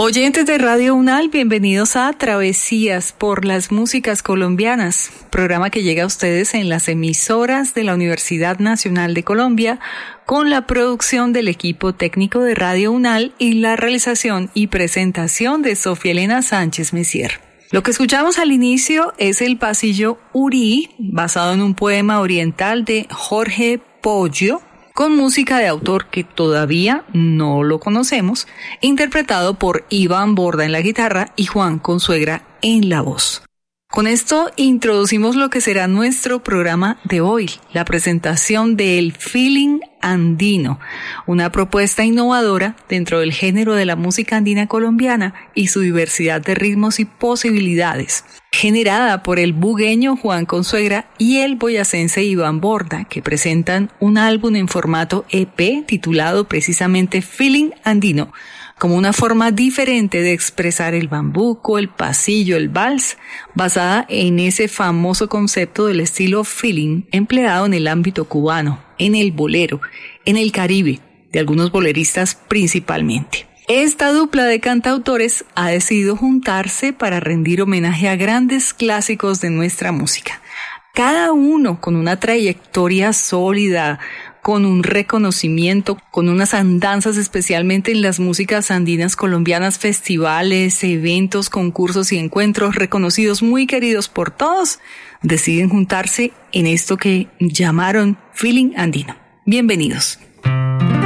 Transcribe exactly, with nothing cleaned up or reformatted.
Oyentes de Radio UNAL, bienvenidos a Travesías por las Músicas Colombianas, programa que llega a ustedes en las emisoras de la Universidad Nacional de Colombia, con la producción del equipo técnico de Radio UNAL y la realización y presentación de Sofía Elena Sánchez Messier. Lo que escuchamos al inicio es el pasillo Uri, basado en un poema oriental de Jorge Pollo, con música de autor que todavía no lo conocemos, interpretado por Iván Borda en la guitarra y Juan Consuegra en la voz. Con esto introducimos lo que será nuestro programa de hoy, la presentación del Feeling Andino, una propuesta innovadora dentro del género de la música andina colombiana y su diversidad de ritmos y posibilidades, generada por el bugueño Juan Consuegra y el boyacense Iván Borda, que presentan un álbum en formato E P titulado precisamente Feeling Andino, como una forma diferente de expresar el bambuco, el pasillo, el vals, basada en ese famoso concepto del estilo feeling empleado en el ámbito cubano, en el bolero, en el Caribe, de algunos boleristas principalmente. Esta dupla de cantautores ha decidido juntarse para rendir homenaje a grandes clásicos de nuestra música, cada uno con una trayectoria sólida, con un reconocimiento, con unas andanzas especialmente en las músicas andinas colombianas, festivales, eventos, concursos y encuentros reconocidos, muy queridos por todos, deciden juntarse en esto que llamaron Feeling Andino. Bienvenidos.